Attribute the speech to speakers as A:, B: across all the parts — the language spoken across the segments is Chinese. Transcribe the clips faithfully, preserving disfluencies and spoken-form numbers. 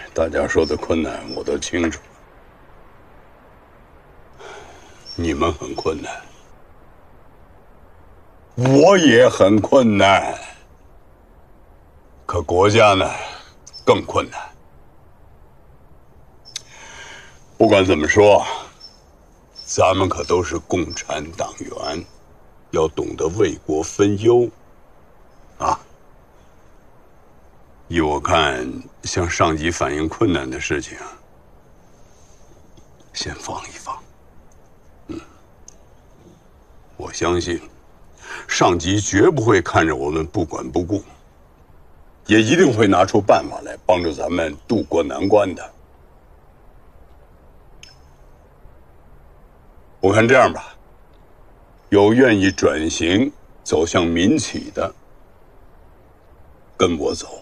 A: 大家说的困难我都清楚，你们很困难，我也很困难，可国家呢更困难。不管怎么说，咱们可都是共产党员，要懂得为国分忧，啊。依我看，向上级反映困难的事情，先放一放。嗯，我相信，上级绝不会看着我们不管不顾，也一定会拿出办法来帮助咱们渡过难关的。我看这样吧，有愿意转型走向民企的，跟我走。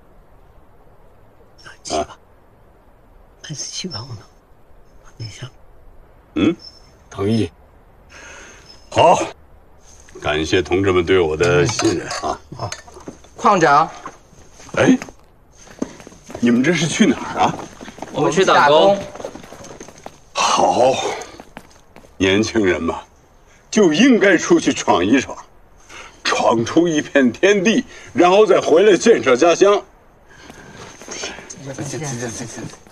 B: 啊，还是希望呢，你想，
A: 嗯，
C: 同意。
A: 好，感谢同志们对我的信任啊！
C: 好，矿长，
A: 哎，你们这是去哪儿啊？
C: 我们去打工。
A: 好，年轻人嘛，就应该出去闯一闯，闯出一片天地，然后再回来建设家乡。
C: 行行行行行。